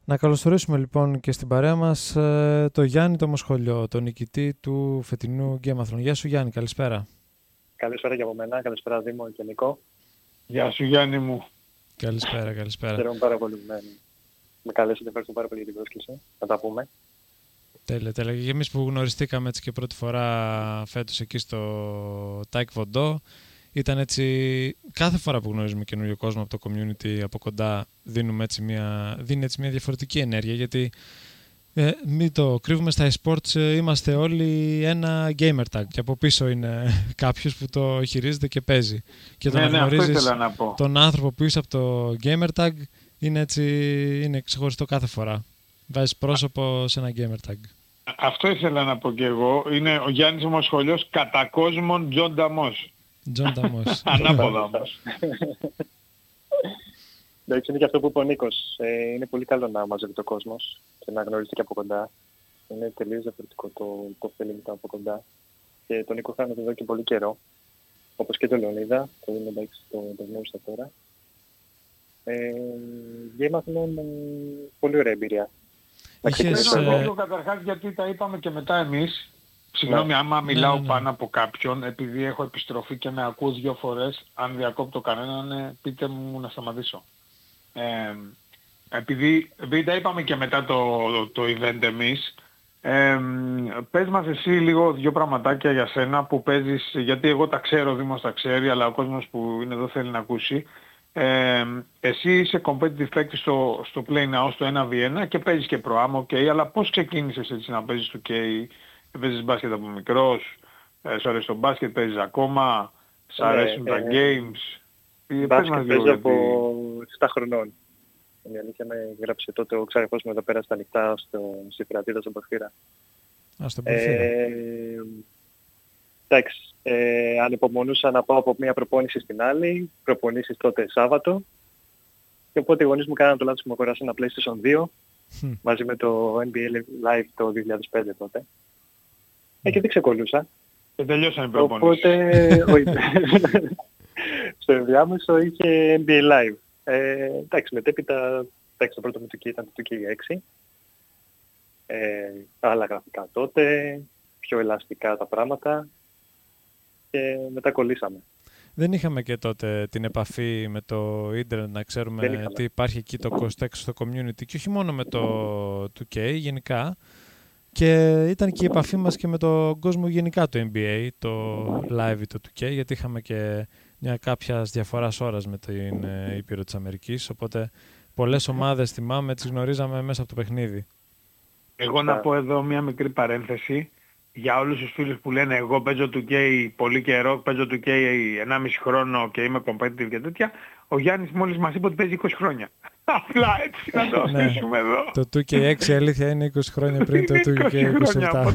Να καλωσορίσουμε λοιπόν και στην παρέα μας το Γιάννη το Μοσχολιό, τον νικητή του φετινού Γκέμαθρον. Γεια σου Γιάννη, καλησπέρα. Καλησπέρα και από μένα, καλησπέρα Δήμο και Νικό. Γεια σου Γιάννη μου. Καλησπέρα. Χαίρομαι πάρα πολύ με καλέσατε, ευχαριστώ πάρα πολύ για την πρόσκληση. Θα τα πούμε. Τέλεια. Και εμείς που γνωριστήκαμε έτσι και πρώτη φορά φέτος εκεί στο Τάικ Βοντό, ήταν έτσι, κάθε φορά που γνωρίζουμε καινούριο κόσμο από το community από κοντά δίνει έτσι μια διαφορετική ενέργεια, γιατί μην το κρύβουμε, στα eSports είμαστε όλοι ένα gamer tag και από πίσω είναι κάποιος που το χειρίζεται και παίζει. Και το να γνωρίζεις τον άνθρωπο πίσω από το gamer tag είναι ξεχωριστό κάθε φορά. Βάζεις πρόσωπο σε ένα gamer tag. Αυτό ήθελα να πω και εγώ. Είναι ο Γιάννης ο Μοσχολιός κατά κόσμον Τζον Νταμός. Τζον Νταμός. Ανάποδα όμως. Εντάξει, είναι και αυτό που είπε ο Νίκος. Είναι πολύ καλό να μαζεύει το κόσμος και να γνωρίζετε και από κοντά. Είναι τελείως διαφορετικό το feeling από κοντά. Και τον Νίκο χάνεται εδώ και πολύ καιρό. Όπως και τον Λεωνίδα, που είναι εντάξει το γνώρισα τώρα. Γκέμαθρον με πολύ ωραία εμπειρία. Καταρχάς γιατί τα είπαμε και μετά εμείς. Συγγνώμη, άμα μιλάω πάνω από κάποιον, επειδή έχω επιστροφή και με ακούω 2 φορές, αν διακόπτω κανέναν, πείτε μου να σταματήσω. Επειδή τα είπαμε και μετά το event εμείς, πες μας εσύ λίγο 2 πραγματάκια για σένα που παίζεις, γιατί εγώ τα ξέρω, ο Δήμος τα ξέρει, αλλά ο κόσμος που είναι εδώ θέλει να ακούσει. Εσύ είσαι competitive παίκτης στο Play Now, στο 1v1 και παίζεις και Pro-Am, okay, αλλά πώς ξεκίνησες έτσι να παίζεις το K? Παίζεις μπάσκετ από μικρός, σου αρέσει το μπάσκετ, παίζεις ακόμα, σ' αρέσουν τα games? Μπάσκετ παίζω από 7 χρονών. Η αλήθεια με γράψε τότε ο ξάδερφός μου εδώ πέρα στα νυχτά στη Φρατίδα στον Πορφύρα. Στον Πορφύρα. Εντάξει, ανυπομονούσα να πάω από μία προπόνηση στην άλλη, προπονήσεις τότε Σάββατο. Και οπότε οι γονείς μου κάνανε το λάθος που μου αγοράσαν ένα PlayStation 2 μαζί με το NBA Live το 2005 τότε. Και δεν ξεκολλούσα. Και τελειώσαν οι προπονήσεις. Οπότε στο ενδιάμεσο είχε NBA Live. Εντάξει, μετέπειτα το πρώτο μου του ήταν το 2K6. Άλλα γραφικά τότε, πιο ελαστικά τα πράγματα και μετά κολλήσαμε. Δεν είχαμε και τότε την επαφή με το ίντερνετ να ξέρουμε τι υπάρχει εκεί το Costex στο community και όχι μόνο με το 2K γενικά. Και ήταν και η επαφή μας και με τον κόσμο γενικά του NBA, το live ή το 2K, γιατί είχαμε και μια κάποια διαφορά ώρας με την Ήπειρο της Αμερικής, οπότε πολλές ομάδες θυμάμαι τις γνωρίζαμε μέσα από το παιχνίδι. Εγώ να πω εδώ μια μικρή παρένθεση για όλους τους φίλους που λένε εγώ παίζω 2K πολύ καιρό, παίζω 2K 1,5 χρόνο και είμαι competitive και τέτοια. Ο Γιάννης μόλις μας είπε ότι παίζει 20 χρόνια. Απλά έτσι να το αφήσουμε εδώ. Το 2K6 αλήθεια είναι 20 χρόνια πριν το 2K27.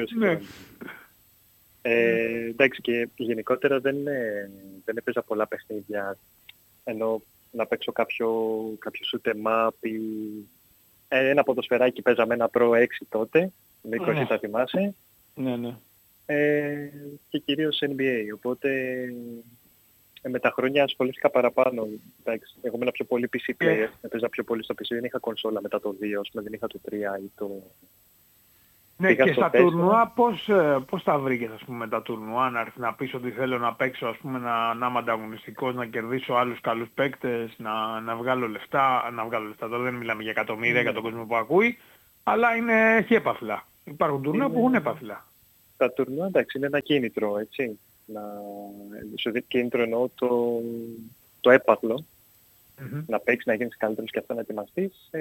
Εντάξει, και γενικότερα δεν έπαιζα πολλά παιχνίδια, ενώ να παίξω κάποιο shoot em up ή ένα ποδοσφαιράκι παίζαμε ένα Pro 6 τότε, Νίκο εσύ θα θυμάσαι. Ναι. Και κυρίως NBA, οπότε με τα χρόνια ασχολήθηκα παραπάνω. Εντάξει, εγώ ήμουν πιο πολύ PC player, έπαιζα πιο πολύ στο PC, δεν είχα κονσόλα μετά το 2, δεν είχα το 3 ή το... Ναι, και στα τουρνουά πώς τα βρήκες, ας πούμε, τα τουρνουά, να έρθεις να πεις ότι θέλω να παίξω, ας πούμε, να είμαι ανταγωνιστικός, να κερδίσω άλλους καλούς παίκτες, να βγάλω λεφτά, τώρα δεν μιλάμε για εκατομμύρια για τον κόσμο που ακούει, αλλά έχει έπαθλα. Υπάρχουν τουρνουά που έχουν έπαθλα. Τα τουρνουά, εντάξει, είναι ένα κίνητρο, έτσι. Σου δίνει κίνητρο εννοώ το έπαθλο, να παίξεις, να γίνεις καλύτερος και αυτό να ετοιμαστείς.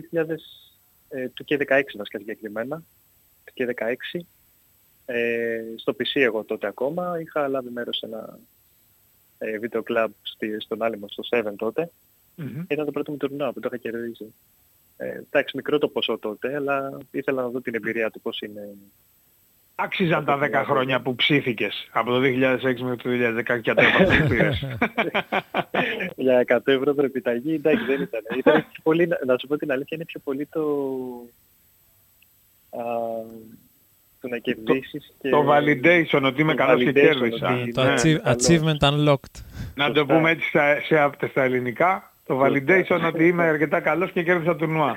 2016 βασικά συγκεκριμένα. Και 16. Στο PC εγώ τότε ακόμα είχα λάβει μέρος σε ένα βίντεο κλαμπ στον Άλυμο, στο 7 τότε. Ήταν το πρώτο μου τουρνουά που το είχα κερδίσει. Εντάξει, μικρό το ποσό τότε, αλλά ήθελα να δω την εμπειρία του πώς είναι. Άξιζαν τα 10 χρόνια που ψήθηκες από το 2006 μέχρι το 2010 και ατέπαθα που πήρες. Για 100 ευρώ προπιταγή, εντάξει δεν ήταν. Ήταν πολύ, να σου πω την αλήθεια, είναι πιο πολύ το να κερδίσεις και... Το validation, ότι είμαι καλός και κέρδισα. Το achievement unlocked. Να το πούμε έτσι στα ελληνικά. Το validation ότι είμαι αρκετά καλός και κέρδισα τουρνουά.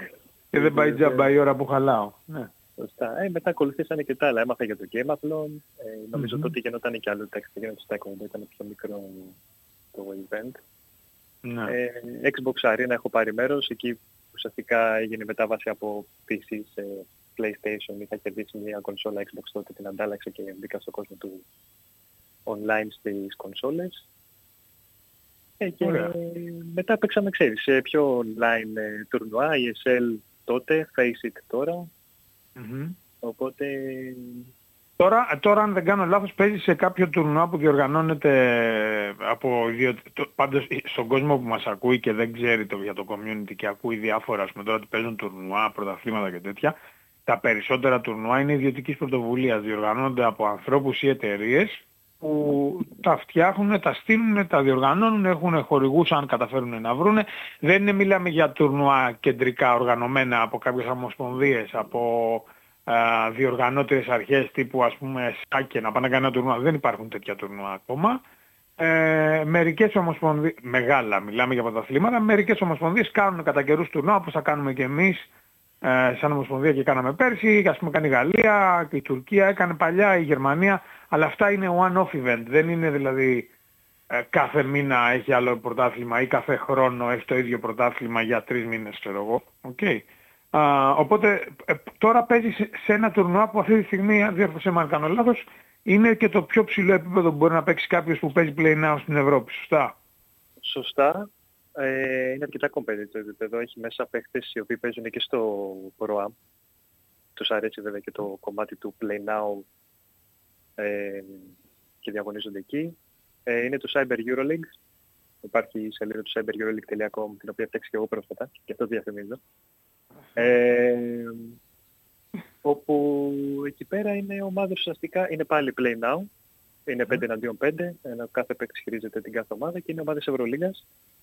Και δεν πάει τζάμπα η ώρα που χαλάω. Ναι. Σωστά. Μετά ακολουθήσανε και τα άλλα. Έμαθα για το Gameathlon. Νομίζω τότε γινόταν και άλλο. Εντάξει, γινόταν στο Taekwondo, ήταν πιο μικρό το event. Ναι. Xbox Arena έχω πάρει μέρος. Εκεί ουσιαστικά έγινε μετάβαση από PC σε PlayStation. Είχα κερδίσει μια κονσόλα Xbox τότε, την αντάλλαξα και μπήκα στον κόσμο του online στις κονσόλες. Και μετά παίξαμε, ξέρεις, σε πιο online τουρνουά, ESL τότε, Face It τώρα. Οπότε... Τώρα αν δεν κάνω λάθος παίζει σε κάποιο τουρνουά που διοργανώνεται από πάντως στον κόσμο που μας ακούει και δεν ξέρει για το community και ακούει διάφορα, ας πούμε τώρα ότι παίζουν τουρνουά, πρωταθλήματα και τέτοια. Τα περισσότερα τουρνουά είναι ιδιωτικής πρωτοβουλίας, διοργανώνονται από ανθρώπους ή εταιρείες που τα φτιάχνουν, τα στείλουν, τα διοργανώνουν, έχουν χορηγούς αν καταφέρουν να βρούνε. Δεν μιλάμε για τουρνουά κεντρικά οργανωμένα από κάποιες ομοσπονδίες, από διοργανώτερες αρχές τύπου ας πούμε ΣΑΚΕ να πάνε να κάνουν ένα τουρνουά. Δεν υπάρχουν τέτοια τουρνουά ακόμα. Μερικές ομοσπονδίες, μεγάλα μιλάμε για πρωταθλήματα, μερικές ομοσπονδίες κάνουν κατά καιρούς τουρνουά όπως θα κάνουμε και εμείς σαν ομοσπονδία και κάναμε πέρσι, ας πούμε κάνει η Γαλλία, η Τουρκία έκανε παλιά, η Γερμανία, αλλά αυτά είναι one-off event, δεν είναι δηλαδή κάθε μήνα έχει άλλο πρωτάθλημα ή κάθε χρόνο έχει το ίδιο πρωτάθλημα για 3 μήνες ξέρω εγώ. Okay. Οπότε τώρα παίζει σε ένα τουρνουά που αυτή τη στιγμή, διόρθωσέ με αν κάνω λάθος, είναι και το πιο ψηλό επίπεδο που μπορεί να παίξει κάποιος που παίζει play now στην Ευρώπη, σωστά? Σωστά. Είναι αρκετά competitive το επίπεδο. Έχει μέσα παίχτες οι οποίοι παίζουν και στο Pro Am. Τους αρέσει βέβαια και το κομμάτι του play now και διαγωνίζονται εκεί. Είναι το Cyber EuroLeague. Υπάρχει η σελίδα του cybereuroleague.com, την οποία φτιάξει και εγώ πρόσφατα και αυτό διαφημίζω. Όπου εκεί πέρα είναι ομάδες ουσιαστικά, είναι πάλι play now. Είναι 5 εναντίον 5, κάθε παίκτης χειρίζεται την κάθε ομάδα και είναι ομάδες Ευρωλίγας.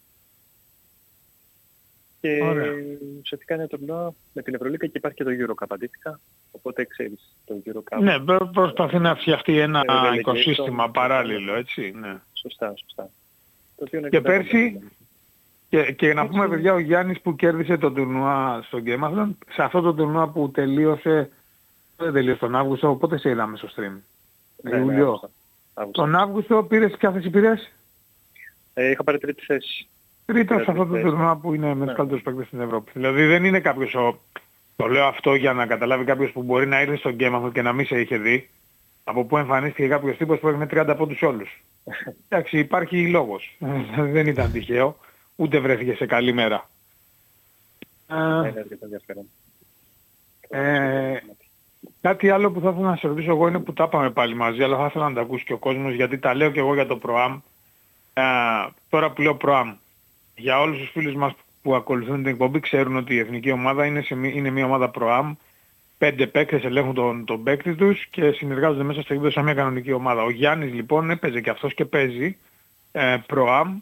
Και ουσιαστικά είναι το τουρνουά με την Ευρωλίγα και υπάρχει και το EuroCup αντίστοιχα. Οπότε ξέρεις το EuroCup. Ναι, προσπαθεί να φτιαχτεί ένα οικοσύστημα παράλληλο, έτσι. Ναι. Σωστά. Και πέρσι, και να πούμε παιδιά, ο Γιάννης που κέρδισε το τουρνουά στο Gameathlon, σε αυτό το τουρνουά που τελείωσε, δεν τελείωσε τον Αύγουστο, οπότε σε είδαμε στο stream. Ιούλιο. Τον Αύγουστο ποια θέση πήρες? Είχα πάρει τρίτη θέση. Τρίτος σε αυτό το τουρνουά που είναι με τους καλύτερους παίκτες στην Ευρώπη. Δηλαδή δεν είναι κάποιος, το λέω αυτό για να καταλάβει κάποιος που μπορεί να ήρθε στο Gameathlon και να μην σε είχε δει, από πού εμφανίστηκε κάποιος τύπος που έκανε 30 πόντους όλους. Εντάξει, υπάρχει λόγος. Δεν ήταν τυχαίο, ούτε βρέθηκε σε καλή μέρα. Κάτι άλλο που θα ήθελα να σε ρωτήσω εγώ είναι που τα είπαμε πάλι μαζί, αλλά θα ήθελα να τα ακούσει και ο κόσμος, γιατί τα λέω και εγώ για το Pro-Am. Τώρα που λέω Pro-Am, για όλους τους φίλους μας που ακολουθούν την εκπομπή ξέρουν ότι η εθνική ομάδα είναι μια ομάδα Pro-Am. 5 παίκτες ελέγχουν τον παίκτη τους και συνεργάζονται μέσα στο γήπεδο σαν μια κανονική ομάδα. Ο Γιάννης λοιπόν έπαιζε και αυτός και παίζει Pro-Am.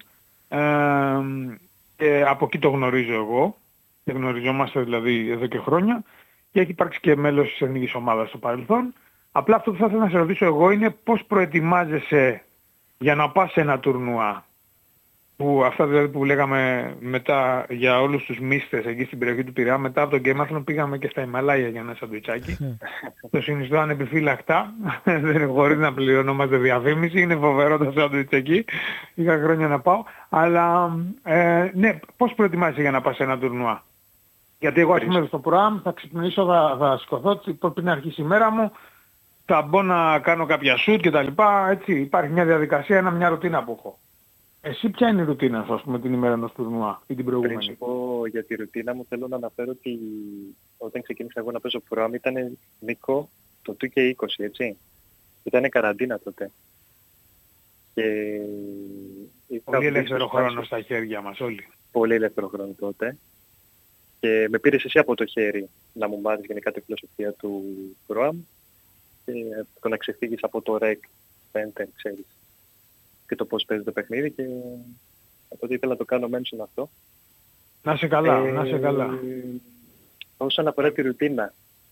Και από εκεί το γνωρίζω εγώ. Και γνωριζόμαστε δηλαδή εδώ και χρόνια. Και έχει υπάρξει και μέλος της εθνικής ομάδας στο παρελθόν. Απλά αυτό που θα ήθελα να σε ρωτήσω εγώ είναι πώς προετοιμάζεσαι για να πας σε ένα τουρνουά. Που αυτά δηλαδή που λέγαμε μετά για όλους τους μίστες εκεί στην περιοχή του Πειραιά, μετά από τον Gameathlon πήγαμε και στα Ιμαλάια για ένα σαντουιτσάκι. Το συνιστώ ανεπιφύλακτα, δεν χωρίς να πληρωνόμαστε διαφήμιση, είναι φοβερό το σάντουιτς εκεί, είχα χρόνια να πάω. Αλλά ναι, πώς προετοιμάζεσαι για να πας σε ένα τουρνουά? Γιατί εγώ ας πούμε στο Pro-Am θα ξυπνήσω, θα σηκωθώ, πριν αρχίσει η μέρα μου, θα μπω να κάνω κάποια shoot και τα λοιπά, έτσι υπάρχει μια διαδικασία, μια ρουτίνα που έχω. Εσύ ποια είναι η ρουτίνα σου, ας πούμε, την ημέρα ενός τουρνουά ή την προηγούμενη? Πριν σου πω για τη ρουτίνα μου, θέλω να αναφέρω ότι όταν ξεκίνησα εγώ να παίζω Pro-Am ήταν Νίκο το 2K20, έτσι. Ήταν καραντίνα τότε. Και πολύ ελεύθερο χρόνο στα χέρια μας όλοι. Πολύ ελεύθερο χρόνο τότε. Και με πήρες εσύ από το χέρι να μου μάθεις γενικά τη φιλοσοφία του Pro-Am και το να ξεφύγεις από το REC Center, ξέρεις, και το πώς παίζει το παιχνίδι, και οπότε ήθελα να το κάνω mention αυτό. Να είσαι καλά, να είσαι καλά. Όσον αφορά τη ρουτίνα,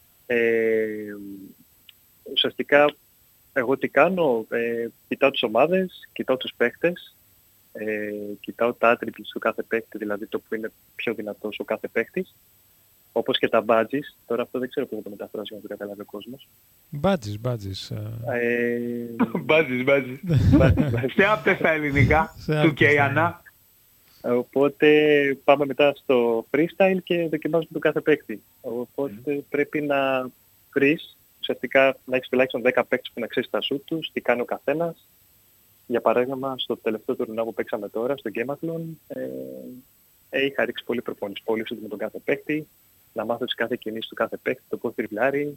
ουσιαστικά εγώ τι κάνω, κοιτάω τις ομάδες, κοιτάω τους παίχτες, κοιτάω τα attributes του κάθε παίχτη, δηλαδή το που είναι πιο δυνατός ο κάθε παίχτης, Όπως και τα badges. Τώρα αυτό δεν ξέρω πώς θα το μεταφράσω για να το καταλάβει ο κόσμος. Badges. Badges. Σε άπτε στα ελληνικά, του και Ανά. Οπότε πάμε μετά στο freestyle και δοκιμάζουμε τον κάθε παίκτη. Οπότε πρέπει να βρεις, ουσιαστικά να έχεις τουλάχιστον 10 παίκτες που να ξέρεις τα σου τους, τι κάνει ο καθένας. Για παράδειγμα, στο τελευταίο τουρνουά που παίξαμε τώρα, στο Gameathlon, είχα ρίξει πολύ προπόνηση, πολύ με τον κάθε παίκτη, να μάθω τις κάθε κινήσεις του κάθε παίκτη, το πώς τριπλάρει.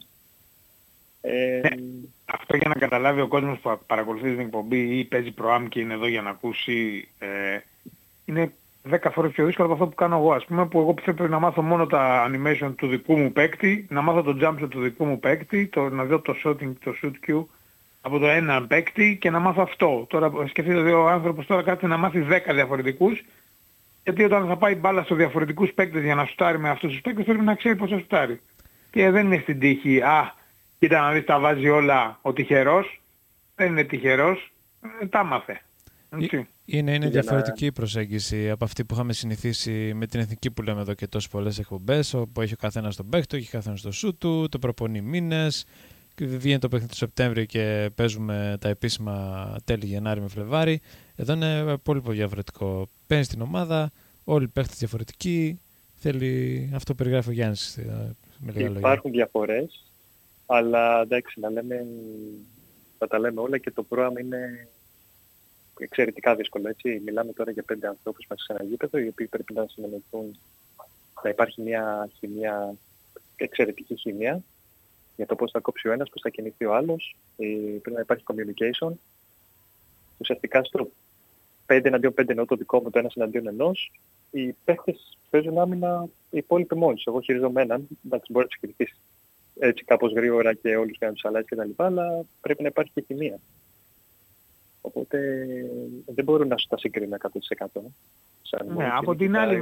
Αυτό για να καταλάβει ο κόσμος που παρακολουθεί την εκπομπή ή παίζει προάμ και είναι εδώ για να ακούσει, είναι 10 φορές πιο δύσκολο από αυτό που κάνω εγώ. Ας πούμε, που εγώ πρέπει να μάθω μόνο τα animation του δικού μου παίκτη, να μάθω το jump shot του δικού μου παίκτη, να δω το shooting, το shoot cue από το ένα παίκτη και να μάθω αυτό. Τώρα σκεφτείτε ότι ο άνθρωπος τώρα κάτσε να μάθει 10 διαφορετικούς, γιατί όταν θα πάει μπάλα στους διαφορετικούς παίκτες για να σουτάρει με αυτούς τους παίκτες πρέπει να ξέρει πώς θα σουτάρει. Και δεν είναι στην τύχη, κοίτα να δεις τα βάζει όλα ο τυχερός, δεν είναι τυχερός, τα μάθε. Είναι διαφορετική η προσέγγιση από αυτή που είχαμε συνηθίσει με την εθνική που λέμε εδώ και τόσες πολλές εκπομπές, όπου έχει ο καθένας τον παίκτη, έχει ο καθένας το σούτ του, το προπονεί μήνες, βγαίνει το παιχνίδι του Σεπτέμβριο και παίζουμε τα επίσημα τέλη Γενάρη με Φλεβάρι. Εδώ είναι πολύ πολύ διαφορετικό. Παίρνεις την ομάδα, όλοι οι παίκτες διαφορετικοί, θέλει αυτό που περιγράφει ο Γιάννης με λίγα λόγια. Υπάρχουν διαφορές, αλλά εντάξει, θα τα λέμε όλα και το πρόγραμμα είναι εξαιρετικά δύσκολο, έτσι. Μιλάμε τώρα για 5 ανθρώπους μέσα σε ένα γήπεδο, οι οποίοι πρέπει να συνεννοηθούν, να υπάρχει μια χημεία, εξαιρετική χημεία, για το πώς θα κόψει ο ένας, πώς θα κινηθεί ο άλλος, πρέπει να υπάρχει communication. Ουσιαστικά στο 5 εναντίον 5 εννοώ το δικό μου, το ένας εναντίον ενός, οι παίχτες παίζουν άμυνα οι υπόλοιποι μόνοι. Εγώ χειριζόμαι έναν, εντάξει, μπορεί να τους κινηθείς έτσι κάπως γρήγορα και όλους και να τους αλλάζει κτλ. Αλλά πρέπει να υπάρχει και χημεία. Οπότε δεν μπορούν να σου τα συγκρίνουν 100%. Ναι, από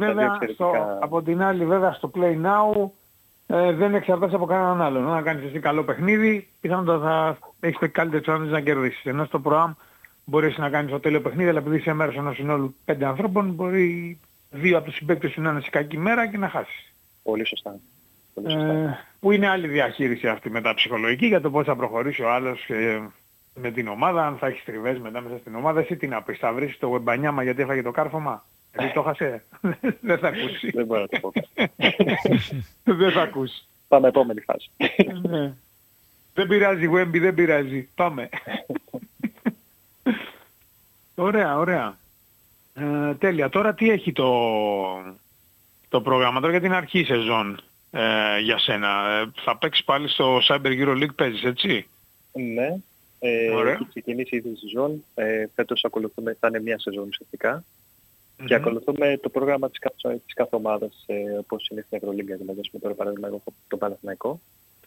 την άλλη βέβαια στο Play Now δεν εξαρτάται από κανέναν άλλον. Να κάνεις εσύ καλό παιχνίδι, πιθανότατα θα έχεις το καλύτερο τσάνες να κερδίσεις. Ενώ στο Pro-Am μπορείς να κάνεις το τέλειο παιχνίδι, αλλά επειδή είσαι μέρος ενός συνόλου 5 ανθρώπων, μπορεί 2 από τους συμπαίκτες σου να είναι σε κακή μέρα και να χάσεις. Πολύ σωστά. Που είναι άλλη διαχείριση αυτή μετά ψυχολογική για το πώς θα προχωρήσει ο άλλος με την ομάδα, αν θα έχει τριβές μετά μέσα στην ομάδα. Εσύ τι να πεις, θα βρεις το Wembanyama γιατί έφαγε το κάρφωμα. Εσύ το χάσε. Δεν θα ακούσει. Δεν μπορώ να το πω. Δεν θα ακούσει. Πάμε επόμενη φάση. Δεν πειράζει Wemby, δεν πειράζει. Πάμε. Ωραία. Τέλεια. Τώρα τι έχει το πρόγραμμα τώρα για την αρχή σεζόν για σένα. Θα παίξεις πάλι στο Cyber Euro League, παίζεις έτσι? Ναι. Έχει ξεκινήσει ήδη η σεζόν. Φέτος ακολουθούμε, θα είναι μία σεζόν ουσιαστικά. Και ακολουθούμε το πρόγραμμα της κάθε ομάδας, όπως είναι στην Ευρωλίγκα. Δηλαδή, τώρα παράδειγμα, εγώ έχω τον Παναθηναϊκό.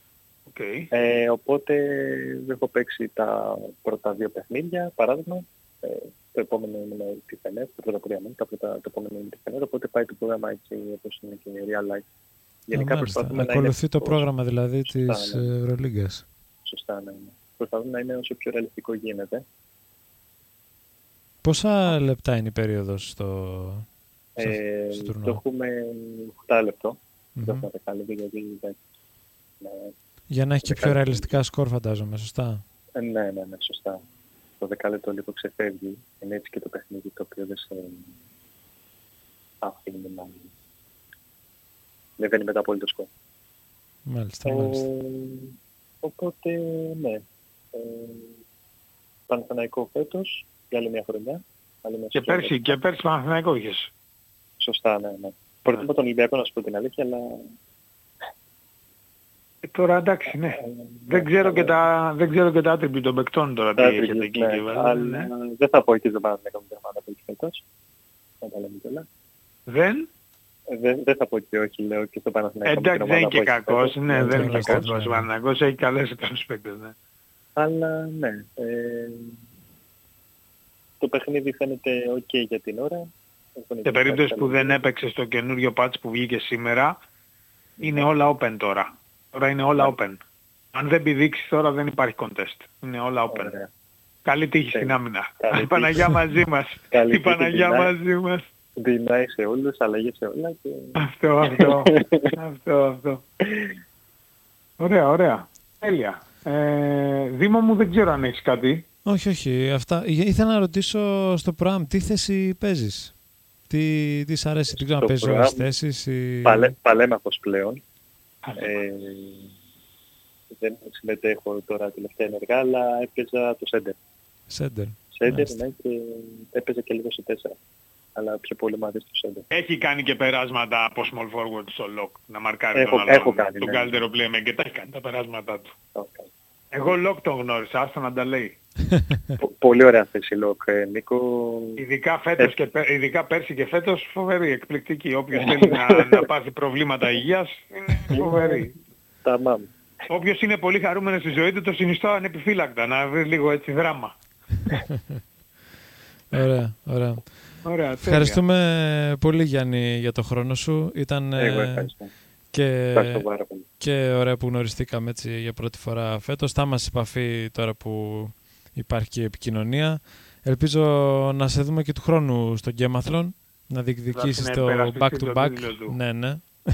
Οπότε έχω παίξει τα πρώτα 2 παιχνίδια, παράδειγμα. Το επόμενο είναι τη Φενέρ, το πρώτο πρόγραμμα, το επόμενο είναι τη Φενέρ, οπότε πάει το πρόγραμμα έτσι όπως είναι και real life. Γενικά προσπαθούμε να ακολουθεί το πρόγραμμα δηλαδή της Ευρωλίγκας. Σωστά, ναι. Προσπαθούμε να είναι όσο πιο ρεαλιστικό γίνεται. Πόσα λεπτά είναι η περίοδος στο τουρνουά? Το έχουμε 8 λεπτό. Δεν έχουμε 10 λεπτό γιατί... Για να έχει και πιο ρεαλιστικά σκορ φαντάζομαι, σωστά? Ναι, σωστά. Το 10 λεπτό λίγο ξεφεύγει. Είναι έτσι και το παιχνίδι το οποίο δεν σε αφήνει να... Δεν βαίνει μετά πολύ το σκορ. Μάλιστα. Οπότε, ναι. Παναθηναϊκό φέτος για άλλη μια χρονιά. Και πέρσι Παναθηναϊκό είχες. Σωστά, ναι. Προτιμώ τον Ολυμπιακό να σου πω την αλήθεια, αλλά... Τώρα εντάξει, ναι. Δεν ξέρω και τα άτριμπη των παικτών τώρα τι έχετε εκεί. Αλλά δεν θα πω και στον Παναθηναϊκό που δεν θα πω φέτος. Θα τα λέμε κιόλας. Δεν θα πω και όχι, λέω και στο Παναθηναϊκό. Εντάξει, δεν είναι και κακός. Ναι, δεν είναι και κακός. Ο Παναθηναϊκός έχει καλές καλούς παίκτες, ναι. Αλλά ναι. Το παιχνίδι φαίνεται ok για την ώρα. Σε περίπτωση που δεν έπαιξε στο καινούριο patch που βγήκε σήμερα, είναι όλα open τώρα. Τώρα είναι όλα open. Αν δεν πηδήξεις τώρα δεν υπάρχει contest. Είναι όλα open. Καλή τύχη στην άμυνα. Η Παναγιά μαζί μας. Η Παναγιά μαζί μας. Δεινάει σε όλους, αλλαγές σε όλα και... Αυτό. Ωραία. Τέλεια. Δήμο μου, δεν ξέρω αν έχεις κάτι. Όχι. Αυτά. Ήθελα να ρωτήσω στο πρόγραμμα τι θέση παίζεις. Τι σ' αρέσει, τι ξέρω να παίζεις όλες τις θέσεις. Ή... Παλέμαχος πλέον. Δεν συμμετέχω τώρα τελευταία ενεργά, αλλά έπαιζα το Σέντερ. Ναι, και έπαιζε και λίγο σε 4. Αλλά πιο πολύ μάθει στο Σέντερ. Έχει κάνει και περάσματα από small forward στο lock, να μαρκάρει τον άλλο. Τον καλύτερο playmaker και τα έχει κάνει τα περάσματά του. Εγώ lock τον γνώρισα, άστο να τα λέει. Πολύ ωραία θέση lock, Νίκο. Ειδικά πέρσι και φέτος, φοβερή, εκπληκτική. Όποιος θέλει να πάθει προβλήματα υγείας, είναι φοβερή. Ταμάμ. Όποιος είναι πολύ χαρούμενος στη ζωή του, το συνιστώ ανεπιφύλακτα, να βρει λίγο έτσι δράμα. Ωραία. Ευχαριστούμε πολύ, Γιάννη, για το χρόνο σου. Ήταν και ωραία που γνωριστήκαμε έτσι για πρώτη φορά φέτος. Θα είμαστε σε επαφή τώρα που υπάρχει και επικοινωνία. Ελπίζω να σε δούμε και του χρόνου στο Γκέμαθλον, να διεκδικήσεις το back-to-back. Ναι.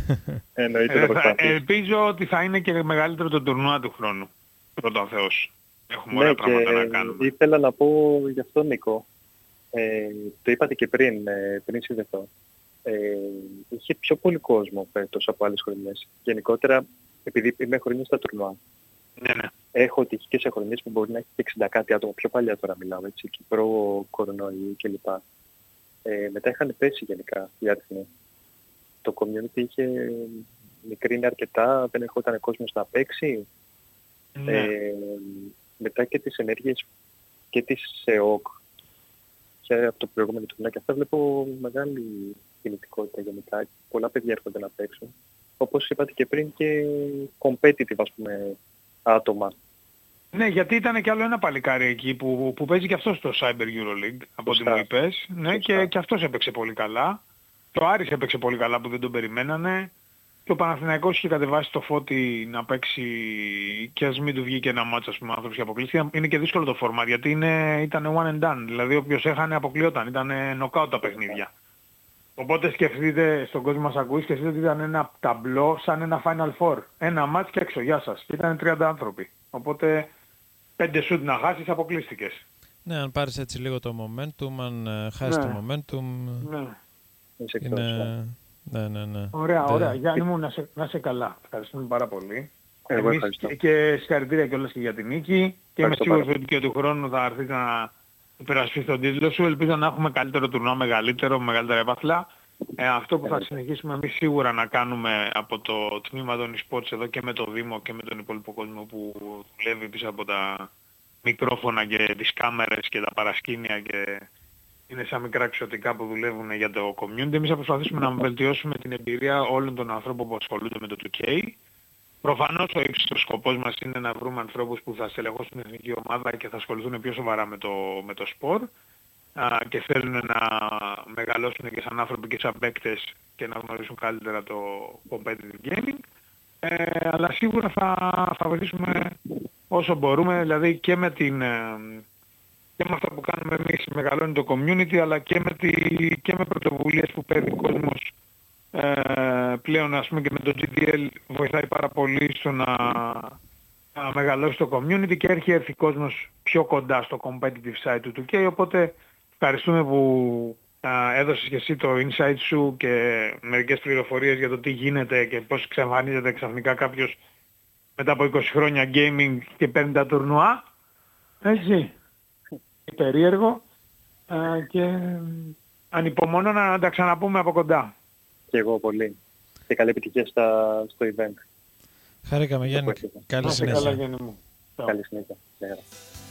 Ελπίζω ότι θα είναι και μεγαλύτερο το τουρνουά του χρόνου. Πρώτα ο Θεός. Έχουμε ωραία πράγματα να κάνουμε. Ήθελα να πω γι' αυτό, Νίκο. Το είπατε και πριν συνδεθώ. Είχε πιο πολύ κόσμο φέτος από άλλες χρονιές. Γενικότερα, επειδή είμαι χρονιές στα τουρνουά. Ναι. Έχω τύχει και σε χρονιές που μπορεί να έχει και 60 κάτι άτομα. Πιο παλιά τώρα μιλάω, έτσι, Κυπρό, κορονοϊό κλπ. Μετά είχαν πέσει γενικά οι αριθμοί. Το community είχε μικρύνει αρκετά, δεν ερχόταν κόσμος να παίξει. Ναι. Μετά και τις ενέργειες και της ΣΕΟΚ και από το προηγούμενο τουρνουά και αυτά βλέπω μεγάλη κινητικότητα γενικά. Πολλά παιδιά έρχονται να παίξουν. Όπως είπατε και πριν, και competitive, ας πούμε, άτομα. Ναι, γιατί ήταν κι άλλο ένα παλικάρι εκεί που παίζει και αυτό στο Cyber EuroLeague, από ό,τι μου είπες. Ναι, και αυτός έπαιξε πολύ καλά. Το Άρης έπαιξε πολύ καλά που δεν τον περιμένανε. Και ο Παναθηναϊκός είχε κατεβάσει το Φώτη να παίξει και ας μην του βγει και ένα μάτσο, ας πούμε, άνθρωπος και αποκλείστηκε. Είναι και δύσκολο το format γιατί ήταν one and done. Δηλαδή όποιος έχανε αποκλειόταν. Ήταν knockout τα παιχνίδια. Οπότε σκεφτείτε, στον κόσμο μας ακούει, σκεφτείτε ότι ήταν ένα ταμπλό σαν ένα Final Four. Ένα μάτς και έξω, γεια σας. Και ήταν 30 άνθρωποι. Οπότε 5 σουτ να χάσεις, αποκλείστηκες. Ναι, αν πάρεις έτσι λίγο το momentum, αν χάσεις το momentum... Ναι. Ναι. Ωραία. Γιάννη μου, να σε καλά. Ευχαριστούμε πάρα πολύ. Εγώ ευχαριστώ. Και συγχαρητήρια κιόλας και για την νίκη. Και είμαι σίγουρος ότι και του χρόνου θα έρθει να υπερασπίσεις τον τίτλο σου. Ελπίζω να έχουμε καλύτερο τουρνουά, μεγαλύτερα έπαθλα. Αυτό που θα συνεχίσουμε εμείς σίγουρα να κάνουμε από το τμήμα των e-sports εδώ και με το Δήμο και με τον υπόλοιπο κόσμο που δουλεύει πίσω από τα μικρόφωνα και τις κάμερες και τα παρασκήνια και είναι σαν μικρά εξωτικά που δουλεύουν για το community. Εμείς θα προσπαθήσουμε να βελτιώσουμε την εμπειρία όλων των ανθρώπων που ασχολούνται με το 2K. Προφανώς ο ύψιστος σκοπός μας είναι να βρούμε ανθρώπους που θα στελεχώσουν την εθνική ομάδα και θα ασχοληθούν πιο σοβαρά με το σπορ και θέλουν να μεγαλώσουν και σαν άνθρωποι και σαν παίκτες και να γνωρίσουν καλύτερα το competitive gaming. Αλλά σίγουρα θα βοηθήσουμε όσο μπορούμε, δηλαδή και με αυτά που κάνουμε εμείς μεγαλώνει το community, αλλά και με πρωτοβουλίες που παίρνει ο κόσμος πλέον, ας πούμε, και με το GDL βοηθάει πάρα πολύ στο να μεγαλώσει το community και έχει έρθει κόσμος πιο κοντά στο competitive side του 2K, οπότε ευχαριστούμε που έδωσες και εσύ το insight σου και μερικές πληροφορίες για το τι γίνεται και πώς εξαφανίζεται ξαφνικά κάποιος μετά από 20 χρόνια gaming και παίρνει τα τουρνουά. Έτσι. Περίεργο και ανυπομονώ να τα ξαναπούμε από κοντά. Και εγώ πολύ. Και καλή επιτυχία στο event. Χάρηκαμε, Γιάννη. Καλή συνέχεια. Καλά, Γιάννη μου. Καλή συνέχεια.